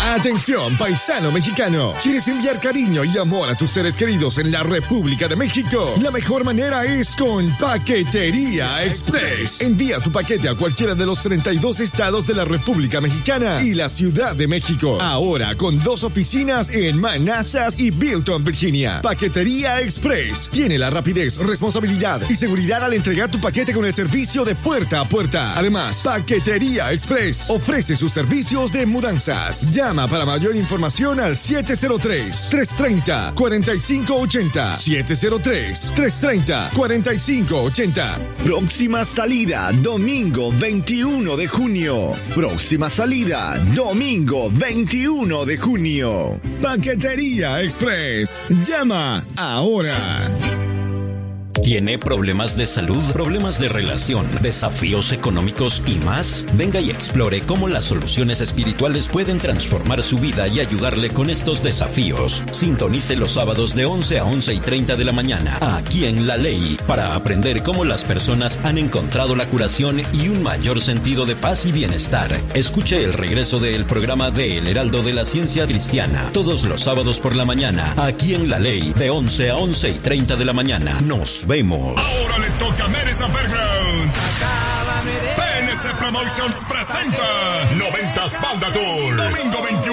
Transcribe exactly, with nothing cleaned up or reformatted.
Atención, paisano mexicano. ¿Quieres enviar cariño y amor a tus seres queridos en la República de México? La mejor manera es con Paquetería Express. Envía tu paquete a cualquiera de los treinta y dos estados de la República Mexicana y la Ciudad de México. Ahora con dos oficinas en Manassas y Bilton, Virginia. Paquetería Express tiene la rapidez, responsabilidad y seguridad al entregar tu paquete con el servicio de puerta a puerta. Además, Paquetería Express ofrece sus servicios de mudanzas. Llama para mayor información al siete cero tres, tres tres cero, cuatro cinco ocho cero. siete cero tres, tres tres cero, cuatro cinco ocho cero. Próxima salida, domingo veintiuno de junio. Próxima salida, domingo veintiuno de junio. Paquetería Express. Llama ahora. ¿Tiene problemas de salud, problemas de relación, desafíos económicos y más? Venga y explore cómo las soluciones espirituales pueden transformar su vida y ayudarle con estos desafíos. Sintonice los sábados de once a once y treinta de la mañana, aquí en La Ley, para aprender cómo las personas han encontrado la curación y un mayor sentido de paz y bienestar. Escuche el regreso del programa de El Heraldo de la Ciencia Cristiana, todos los sábados por la mañana, aquí en La Ley, de once a once y treinta de la mañana. Nos vemos. Ahora le toca a Melissa Fairgrounds. P N C Promotions presenta noventas Banda Tour. Domingo veintiuno